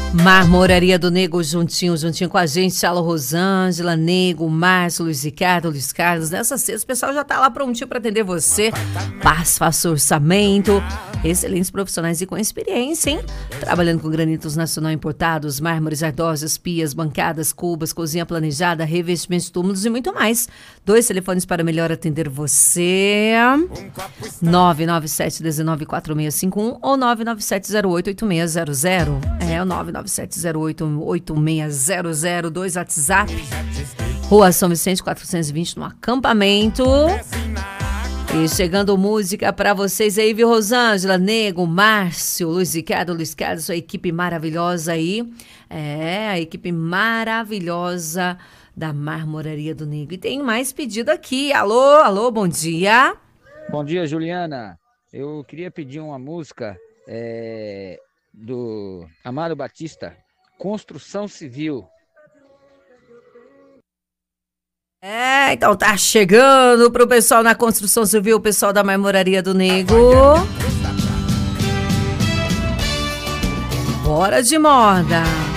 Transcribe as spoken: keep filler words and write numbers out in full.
Marmoraria do Nego, juntinho, juntinho com a gente, Salo Rosângela, Nego, Márcio, Luiz Ricardo, Luiz Carlos. Nessa sexta, o pessoal já tá lá prontinho para atender você. Paz, faça orçamento. Excelentes profissionais e com experiência, hein? Trabalhando com granitos nacional importados, mármores, ardosas, pias, bancadas, cubas, cozinha planejada, revestimentos, túmulos e muito mais. Dois telefones para melhor atender você. nove nove sete um nove quatro seis cinco um ou nove nove sete zero oito oito seis zero zero. É o nove nove sete zero oito oito seis zero zero, dois WhatsApp. Rua São Vicente quatrocentos e vinte, no acampamento. E chegando música pra vocês aí, viu, Rosângela, Nego, Márcio, Luiz Ricardo, Luiz Carlos, sua equipe maravilhosa aí. É, a equipe maravilhosa da Marmoraria do Nego. E tem mais pedido aqui. Alô, alô, bom dia. Bom dia, Juliana. Eu queria pedir uma música é, do Amado Batista, Construção Civil. É, então tá chegando pro pessoal na construção civil, o pessoal da Marmoraria do Nego. Bora de moda.